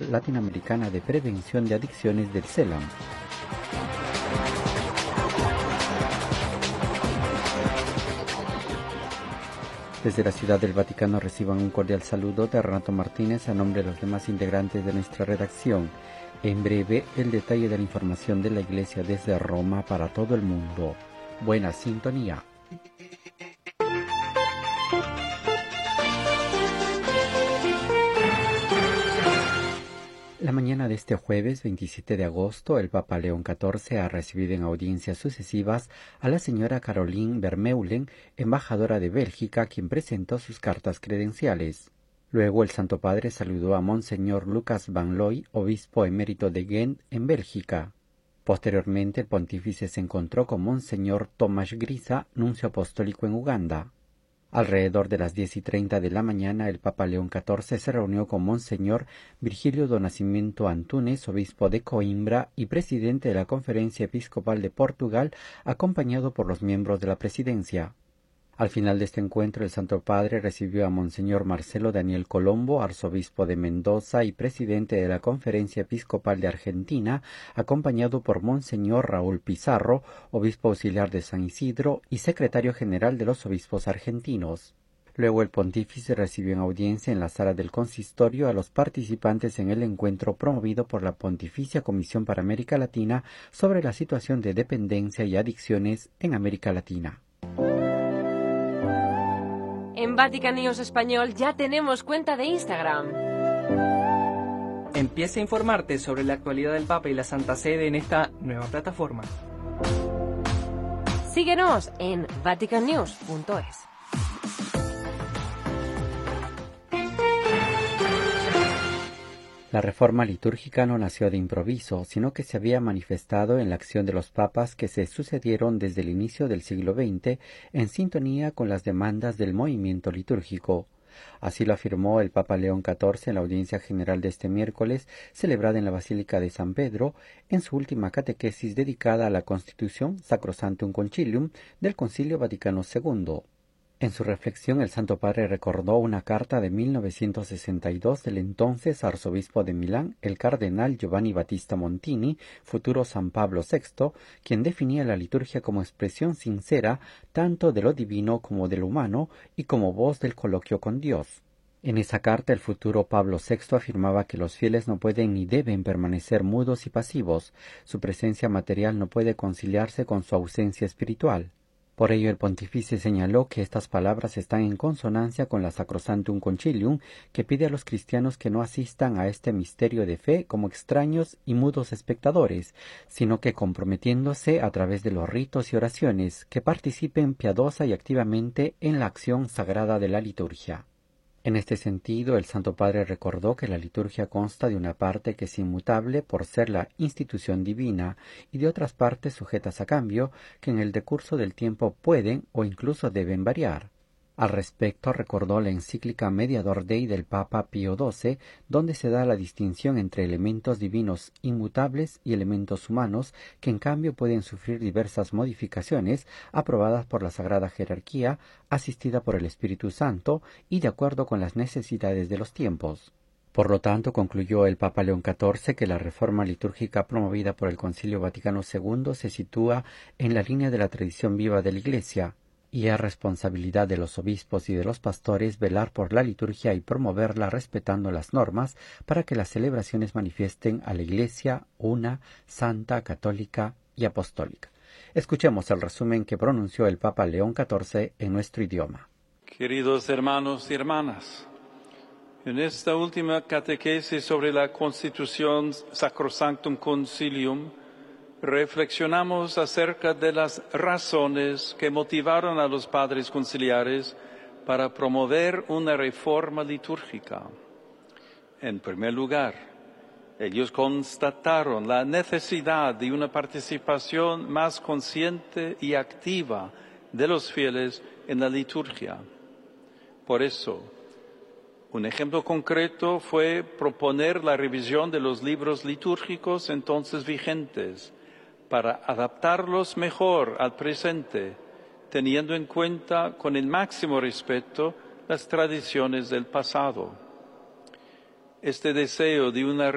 Latinoamericana de Prevención de Adicciones del CELAM. Desde la Ciudad del Vaticano reciban un cordial saludo de Renato Martínez a nombre de los demás integrantes de nuestra redacción. En breve, el detalle de la información de la Iglesia desde Roma para todo el mundo. Buena sintonía. La mañana de este jueves 27 de agosto, el Papa León XIV ha recibido en audiencias sucesivas a la señora Caroline Vermeulen, embajadora de Bélgica, quien presentó sus cartas credenciales. Luego el Santo Padre saludó a Monseñor Lucas Van Looy, obispo emérito de Ghent, en Bélgica. Posteriormente, el pontífice se encontró con Monseñor Tomás Grisa, nuncio apostólico en Uganda. Alrededor de las 10:30 de la mañana, el Papa León XIV se reunió con Monseñor Virgilio do Nascimento Antunes, obispo de Coimbra y presidente de la Conferencia Episcopal de Portugal, acompañado por los miembros de la presidencia. Al final de este encuentro, el Santo Padre recibió a Monseñor Marcelo Daniel Colombo, arzobispo de Mendoza y presidente de la Conferencia Episcopal de Argentina, acompañado por Monseñor Raúl Pizarro, obispo auxiliar de San Isidro y secretario general de los obispos argentinos. Luego el pontífice recibió en audiencia en la sala del consistorio a los participantes en el encuentro promovido por la Pontificia Comisión para América Latina sobre la situación de dependencia y adicciones en América Latina. En Vatican News Español ya tenemos cuenta de Instagram. Empieza a informarte sobre la actualidad del Papa y la Santa Sede en esta nueva plataforma. Síguenos en vaticannews.es. La reforma litúrgica no nació de improviso, sino que se había manifestado en la acción de los papas que se sucedieron desde el inicio del siglo XX en sintonía con las demandas del movimiento litúrgico. Así lo afirmó el Papa León XIV en la audiencia general de este miércoles, celebrada en la Basílica de San Pedro, en su última catequesis dedicada a la Constitución Sacrosanctum Concilium del Concilio Vaticano II. En su reflexión, el Santo Padre recordó una carta de 1962 del entonces arzobispo de Milán, el cardenal Giovanni Battista Montini, futuro San Pablo VI, quien definía la liturgia como expresión sincera tanto de lo divino como de lo humano y como voz del coloquio con Dios. En esa carta, el futuro Pablo VI afirmaba que los fieles no pueden ni deben permanecer mudos y pasivos. Su presencia material no puede conciliarse con su ausencia espiritual. Por ello, el pontífice señaló que estas palabras están en consonancia con la Sacrosanctum Concilium, que pide a los cristianos que no asistan a este misterio de fe como extraños y mudos espectadores, sino que comprometiéndose a través de los ritos y oraciones, que participen piadosa y activamente en la acción sagrada de la liturgia. En este sentido, el Santo Padre recordó que la liturgia consta de una parte que es inmutable por ser la institución divina y de otras partes sujetas a cambio que en el decurso del tiempo pueden o incluso deben variar. Al respecto, recordó la encíclica Mediator Dei del Papa Pío XII, donde se da la distinción entre elementos divinos inmutables y elementos humanos que en cambio pueden sufrir diversas modificaciones aprobadas por la Sagrada Jerarquía, asistida por el Espíritu Santo y de acuerdo con las necesidades de los tiempos. Por lo tanto, concluyó el Papa León XIV que la reforma litúrgica promovida por el Concilio Vaticano II se sitúa en la línea de la tradición viva de la Iglesia, y es responsabilidad de los obispos y de los pastores velar por la liturgia y promoverla respetando las normas para que las celebraciones manifiesten a la Iglesia una, santa, católica y apostólica. Escuchemos el resumen que pronunció el Papa León XIV en nuestro idioma. Queridos hermanos y hermanas, en esta última catequesis sobre la Constitución Sacrosanctum Concilium, reflexionamos acerca de las razones que motivaron a los padres conciliares para promover una reforma litúrgica. En primer lugar, ellos constataron la necesidad de una participación más consciente y activa de los fieles en la liturgia. Por eso, un ejemplo concreto fue proponer la revisión de los libros litúrgicos entonces vigentes, para adaptarlos mejor al presente, teniendo en cuenta con el máximo respeto las tradiciones del pasado. Este deseo de una